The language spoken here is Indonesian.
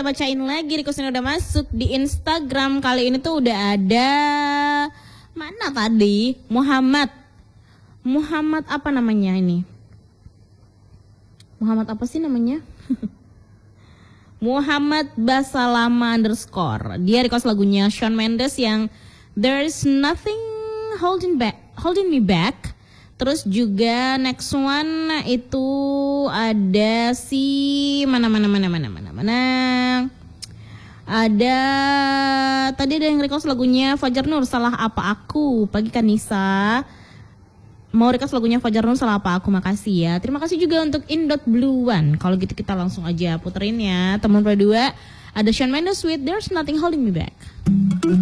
kita bacain lagi request yang udah masuk di Instagram. Kali ini tuh udah ada, mana tadi? Muhammad apa namanya ini? Muhammad apa sih namanya? Muhammad Basalama _ Dia request lagunya Shawn Mendes yang There's Nothing Holding Me Back. Terus juga next one itu ada si mana. Ada tadi ada yang request lagunya Fajar Nur Salah Apa Aku. Pagi Kanisa mau request lagunya Fajar Nur Salah Apa Aku, makasih ya. Terima kasih juga untuk Indot Blue One. Kalau gitu kita langsung aja puterin ya teman berdua. Ada Shawn Mendes with There's Nothing Holding Me Back.